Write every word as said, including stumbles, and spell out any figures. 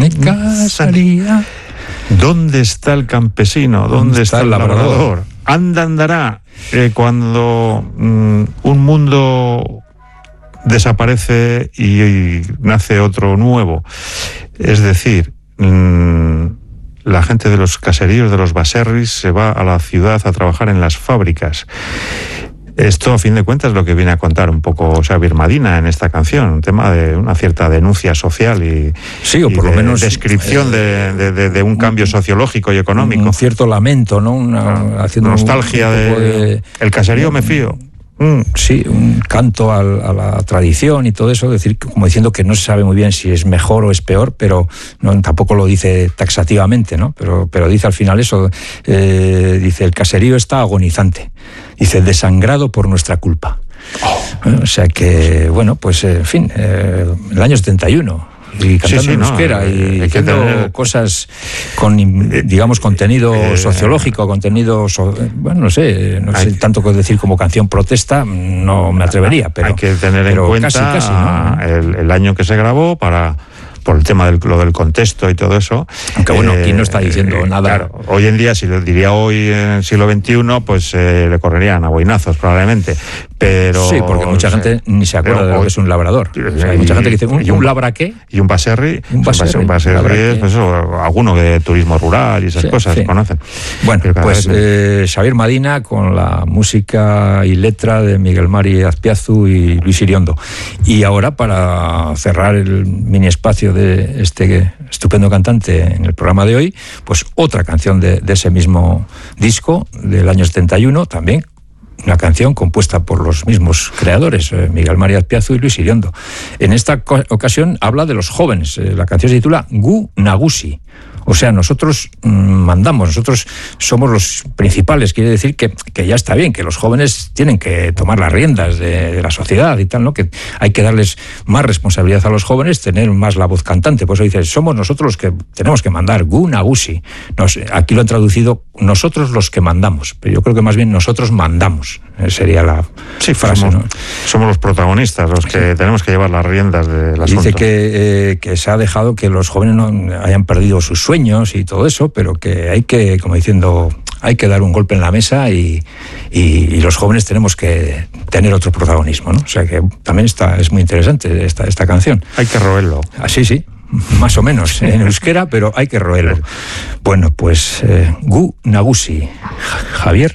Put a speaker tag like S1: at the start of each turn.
S1: me casaría.
S2: ¿Dónde está el campesino? ¿Dónde, ¿Dónde está, está el labrador? labrador? Anda, andará eh, cuando mm, un mundo desaparece y, y nace otro nuevo. Es decir, mmm, la gente de los caseríos, de los baserris, se va a la ciudad a trabajar en las fábricas. Esto, a fin de cuentas, es lo que viene a contar un poco Xavier Madina en esta canción, un tema de una cierta denuncia social y,
S1: sí, o por
S2: y
S1: lo
S2: de
S1: menos
S2: descripción eh, de, de, de un cambio sociológico y económico.
S1: Un cierto lamento, ¿no? Una, haciendo
S2: nostalgia un, un de, de... El caserío me fío.
S1: Mm, sí, un canto al, a la tradición y todo eso, decir, como diciendo que no se sabe muy bien si es mejor o es peor, pero no, tampoco lo dice taxativamente, ¿no? Pero, pero dice al final eso, eh, dice, el caserío está agonizante, dice, desangrado por nuestra culpa. Oh. O sea que, bueno, pues, en fin, eh, el año setenta y uno... y cantando sí, sí, en euskera no, y haciendo tener... cosas con, digamos, contenido eh, sociológico, contenido, so... bueno, no sé, no hay... sé tanto que decir como canción protesta, no me atrevería, pero...
S2: Hay que tener pero en cuenta casi, casi, ¿no? el, el año que se grabó para... por el tema del lo del contexto y todo eso.
S1: Aunque bueno, aquí no está diciendo eh, nada.
S2: Claro, hoy en día, si lo diría hoy en el siglo veintiuno, pues eh, le correrían a boinazos probablemente. Pero
S1: sí, porque mucha gente ni se acuerda pero, de lo que es un labrador. O sea, hay mucha gente que dice, ¿un, un, un labra qué?
S2: Y un baserri.
S1: Un baserri,
S2: un baserri, un baserri es pues eso, alguno de turismo rural y esas sí, cosas, sí. conocen.
S1: Bueno, pues eh, Xavier Madina con la música y letra de Miguel Mari Azpiazu y Luis Iriondo. Y ahora, para cerrar el mini espacio de este estupendo cantante en el programa de hoy, pues otra canción de, de ese mismo disco del año setenta y uno, también una canción compuesta por los mismos creadores, eh, Miguel Mari Azpiazu y Luis Iriondo. En esta co- ocasión habla de los jóvenes. Eh, la canción se titula Gu Nagusi. O sea, nosotros mmm, mandamos, nosotros somos los principales. Quiere decir que, que ya está bien, que los jóvenes tienen que tomar las riendas de, de la sociedad y tal, ¿no? Que hay que darles más responsabilidad a los jóvenes, tener más la voz cantante. Por eso dice, somos nosotros los que tenemos que mandar, Gu Nagusi. Nos, aquí lo han traducido, nosotros los que mandamos. Pero yo creo que más bien nosotros mandamos, eh, sería la
S2: sí,
S1: frase,
S2: somos,
S1: ¿no?
S2: Somos los protagonistas, los que sí. tenemos que llevar las riendas del asunto.
S1: Dice que, eh, que se ha dejado que los jóvenes no hayan perdido sus sueños y todo eso, pero que hay que, como diciendo, hay que dar un golpe en la mesa y, y, y los jóvenes tenemos que tener otro protagonismo, ¿no? O sea que también está, es muy interesante esta, esta canción.
S2: Hay que roerlo.
S1: Así, sí, más o menos, en euskera, pero hay que roerlo. Bueno, pues eh, Gu Nagusi, Javier